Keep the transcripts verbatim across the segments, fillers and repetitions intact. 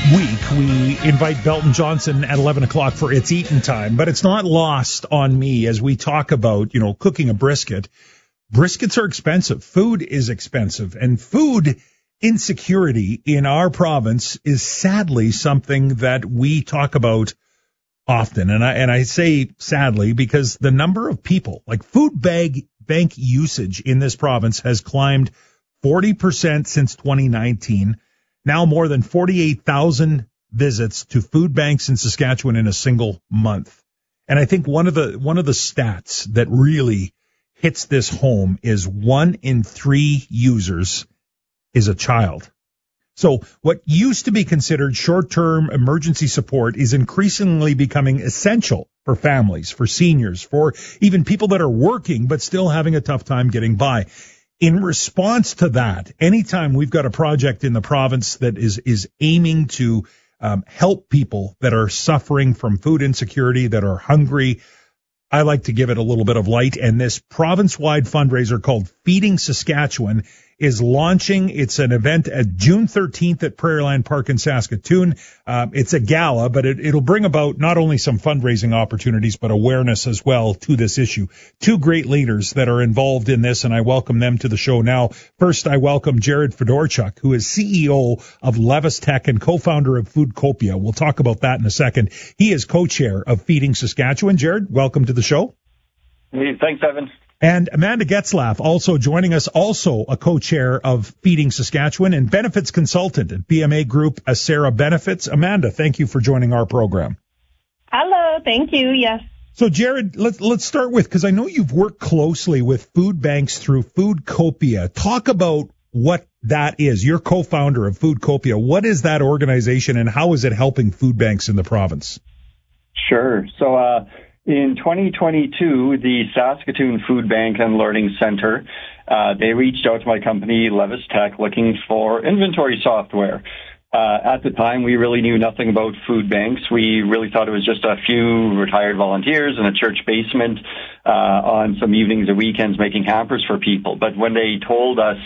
week, we invite Belton Johnson at eleven o'clock for It's Eatin' Time, but it's not lost on me as we talk about, you know, cooking a brisket. Briskets are expensive. Food is expensive, and food insecurity in our province is sadly something that we talk about often. And I, and I say sadly because the number of people, like food bag bank usage in this province has climbed forty percent since twenty nineteen. Now more than forty-eight thousand visits to food banks in Saskatchewan in a single month. And I think one of the, one of the stats that really hits this home is one in three users is a child. So what used to be considered short-term emergency support is increasingly becoming essential for families, for seniors, for even people that are working but still having a tough time getting by. In response to that, anytime we've got a project in the province that is, is aiming to um, help people that are suffering from food insecurity, that are hungry, I like to give it a little bit of light. And this province-wide fundraiser called Feeding Saskatchewan is launching. It's an event at June thirteenth at Prairieland Park in Saskatoon. Um, it's a gala, but it, it'll bring about not only some fundraising opportunities, but awareness as well to this issue. Two great leaders that are involved in this, and I welcome them to the show now. First, I welcome Jared Fedorchuk, who is C E O of Levis Tech and co-founder of Foodcopia. We'll talk about that in a second. He is co-chair of Feeding Saskatchewan. Jared, welcome to the show. Hey, thanks, Evan. And Amanda Getzlaff, also joining us, also a co-chair of Feeding Saskatchewan and benefits consultant at B M A Group, Acera Benefits. Amanda, thank you for joining our program. Hello, thank you, yes. So, Jared, let's, let's start with, because I know you've worked closely with food banks through Foodcopia. Talk about what that is. You're co-founder of Foodcopia. What is that organization, and how is it helping food banks in the province? Sure. So, uh, in twenty twenty-two, the Saskatoon Food Bank and Learning Center, uh, they reached out to my company, Levis Tech, looking for inventory software. Uh, at the time, we really knew nothing about food banks. We really thought it was just a few retired volunteers in a church basement uh, on some evenings or weekends making hampers for people. But when they told us,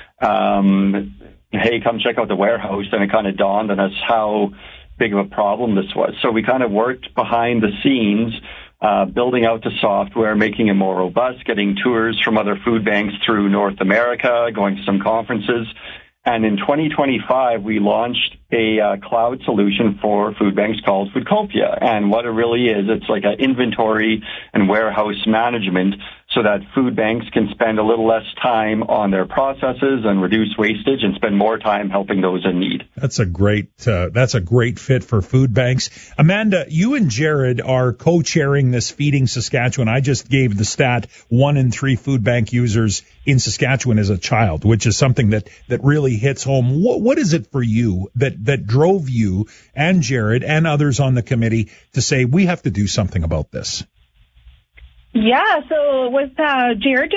um, hey, come check out the warehouse, then it kind of dawned on us how big of a problem this was. So we kind of worked behind the scenes, Uh, building out the software, making it more robust, getting tours from other food banks through North America, going to some conferences. And in twenty twenty-five, we launched a uh, cloud solution for food banks called Foodcopia. And what it really is, it's like an inventory and warehouse management so that food banks can spend a little less time on their processes and reduce wastage and spend more time helping those in need. That's a great, uh, that's a great fit for food banks. Amanda, you and Jared are co-chairing this Feeding Saskatchewan. I just gave the stat one in three food bank users in Saskatchewan is a child, which is something that, that really hits home. What, what is it for you that, that drove you and Jared and others on the committee to say we have to do something about this? Yeah, so with uh, Jared